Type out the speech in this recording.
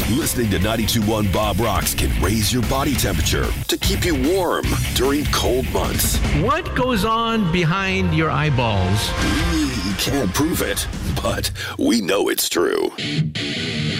Listening to 92.1 Bob Rocks can raise your body temperature to keep you warm during cold months. What goes on behind your eyeballs? We can't prove it, but we know it's true.